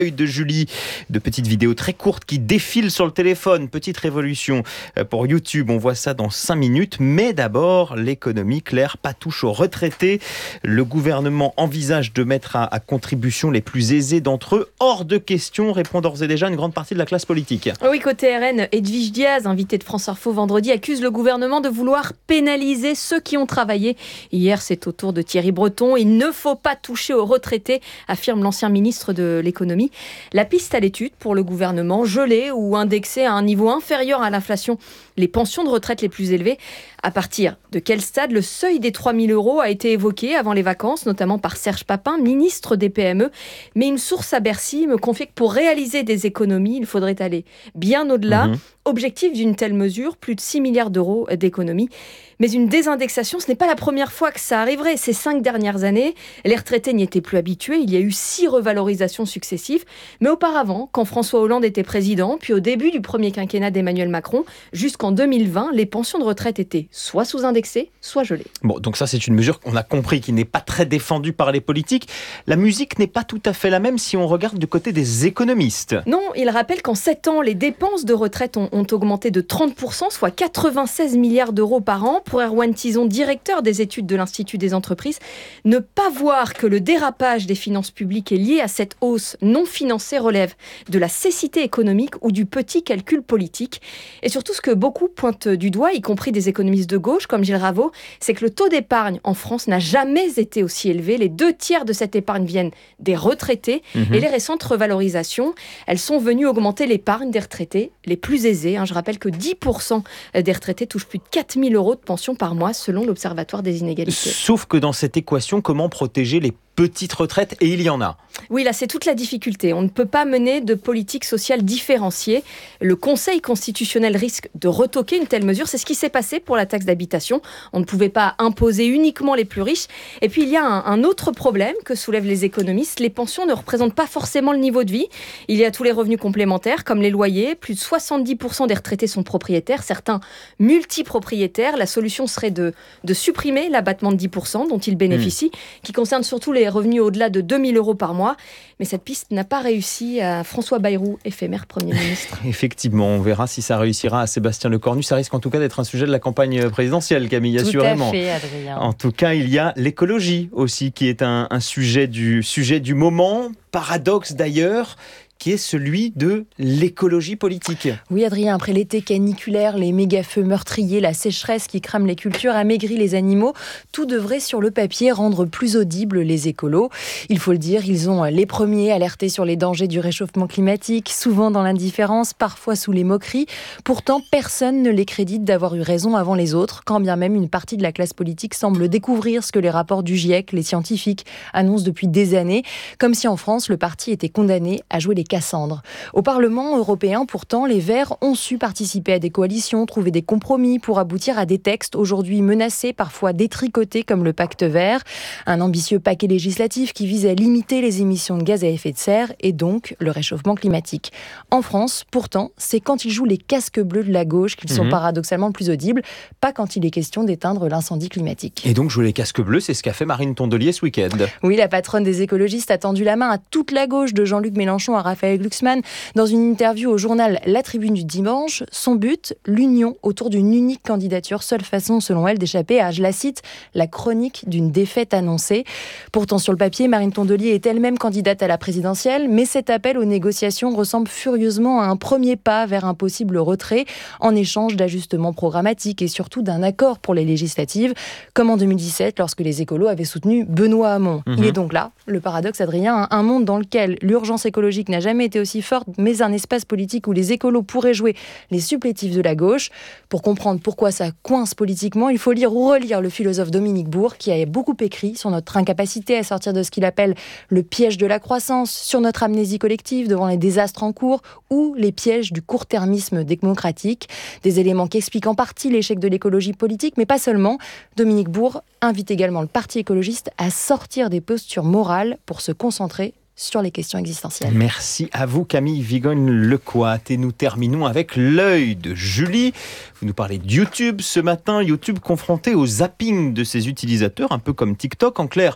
de Julie, de petites vidéos très courtes qui défilent sur le téléphone. Petite révolution pour YouTube, on voit ça dans 5 minutes. Mais d'abord, l'économie, Claire, pas touche aux retraités. Le gouvernement envisage de mettre à contribution les plus aisés d'entre eux. Hors de question, répond d'ores et déjà une grande partie de la classe politique. Oui, côté RN, Edwige Diaz, invité de France Info vendredi, accuse le gouvernement de vouloir pénaliser ceux qui ont travaillé. Hier, c'est au tour de Thierry Breton. Il ne faut pas toucher aux retraités, affirme l'ancien ministre de l'économie. La piste à l'étude pour le gouvernement, geler ou indexer à un niveau inférieur à l'inflation les pensions de retraite les plus élevées. À partir de quel stade le seuil des 3 000 € a été évoqué avant les vacances, notamment par Serge Papin, ministre des PME. Mais une source à Bercy me confie que pour réaliser des économies, il faudrait aller bien au-delà. Objectif d'une telle mesure, plus de 6 milliards d'euros d'économies. Mais une désindexation, ce n'est pas la première fois que ça arriverait. Ces 5 dernières années, les retraités n'y étaient plus habitués. Il y a eu 6 revalorisations successives. Mais auparavant, quand François Hollande était président, puis au début du premier quinquennat d'Emmanuel Macron, jusqu'en 2020, les pensions de retraite étaient soit sous-indexées, soit gelées. Bon, donc ça, c'est une mesure qu'on a compris qui n'est pas très défendue par les politiques. La musique n'est pas tout à fait la même si on regarde du côté des économistes. Non, il rappelle qu'en 7 ans, les dépenses de retraite ont augmenté de 30%, soit 96 milliards d'euros par an. Pour Erwan Tison, directeur des études de l'Institut des entreprises, ne pas voir que le dérapage des finances publiques est lié à cette hausse non financée relève de la cécité économique ou du petit calcul politique. Et surtout, ce que beaucoup pointent du doigt, y compris des économistes de gauche comme Gilles Raveau, c'est que le taux d'épargne en France n'a jamais été aussi élevé. Les 2/3 de cette épargne viennent des retraités. Et les récentes revalorisations, elles sont venues augmenter l'épargne des retraités les plus aisés. Je rappelle que 10% des retraités touchent plus de 4 000 € de pension par mois selon l'Observatoire des inégalités. Sauf que dans cette équation, comment protéger les petites retraites? Et il y en a. Oui, là, c'est toute la difficulté. On ne peut pas mener de politique sociale différenciée. Le Conseil constitutionnel risque de retoquer une telle mesure. C'est ce qui s'est passé pour la taxe d'habitation. On ne pouvait pas imposer uniquement les plus riches. Et puis, il y a un autre problème que soulèvent les économistes. Les pensions ne représentent pas forcément le niveau de vie. Il y a tous les revenus complémentaires, comme les loyers. Plus de 70% des retraités sont propriétaires, certains multipropriétaires. La solution serait de supprimer l'abattement de 10% dont ils bénéficient, qui concerne surtout les revenus au-delà de 2 000 € par mois. Mais cette piste n'a pas réussi à François Bayrou, éphémère Premier ministre. Effectivement, on verra si ça réussira à Sébastien Lecornu. Ça risque en tout cas d'être un sujet de la campagne présidentielle, Camille, assurément. Tout à fait, Adrien. En tout cas, il y a l'écologie aussi qui est un sujet du moment. Paradoxe d'ailleurs, qui est celui de l'écologie politique. Oui, Adrien, après l'été caniculaire, les méga-feux meurtriers, la sécheresse qui crame les cultures, amaigrit les animaux, tout devrait sur le papier rendre plus audibles les écolos. Il faut le dire, ils ont les premiers alertés sur les dangers du réchauffement climatique, souvent dans l'indifférence, parfois sous les moqueries. Pourtant, personne ne les crédite d'avoir eu raison avant les autres, quand bien même une partie de la classe politique semble découvrir ce que les rapports du GIEC, les scientifiques, annoncent depuis des années, comme si en France, le parti était condamné à jouer les Cassandre. Au Parlement européen, pourtant, les Verts ont su participer à des coalitions, trouver des compromis pour aboutir à des textes aujourd'hui menacés, parfois détricotés comme le Pacte vert. Un ambitieux paquet législatif qui vise à limiter les émissions de gaz à effet de serre et donc le réchauffement climatique. En France, pourtant, c'est quand ils jouent les casques bleus de la gauche qu'ils sont paradoxalement plus audibles, pas quand il est question d'éteindre l'incendie climatique. Et donc jouer les casques bleus, c'est ce qu'a fait Marine Tondelier ce week-end. Oui, la patronne des écologistes a tendu la main à toute la gauche, de Jean-Luc Mélenchon à Raphaël Glucksmann. Dans une interview au journal La Tribune du dimanche, son but, l'union autour d'une unique candidature, seule façon selon elle d'échapper à, je la cite, la chronique d'une défaite annoncée. Pourtant sur le papier, Marine Tondelier est elle-même candidate à la présidentielle, mais cet appel aux négociations ressemble furieusement à un premier pas vers un possible retrait en échange d'ajustements programmatiques et surtout d'un accord pour les législatives, comme en 2017 lorsque les écolos avaient soutenu Benoît Hamon. Il est donc là, le paradoxe, Adrien, un monde dans lequel l'urgence écologique n'a jamais été aussi forte, mais un espace politique où les écolos pourraient jouer les supplétifs de la gauche. Pour comprendre pourquoi ça coince politiquement, il faut lire ou relire le philosophe Dominique Bourg, qui a beaucoup écrit sur notre incapacité à sortir de ce qu'il appelle le piège de la croissance, sur notre amnésie collective devant les désastres en cours ou les pièges du court-termisme démocratique. Des éléments qui expliquent en partie l'échec de l'écologie politique, mais pas seulement. Dominique Bourg invite également le Parti écologiste à sortir des postures morales pour se concentrer sur les questions existentielles. Merci à vous Camille Vigogne-Lecoat. Et nous terminons avec l'œil de Julie. Vous nous parlez de YouTube ce matin. YouTube confronté au zapping de ses utilisateurs, un peu comme TikTok. En clair,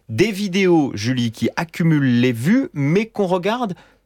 Des vidéos, Julie, qui accumulent les vues, mais qu'on regarde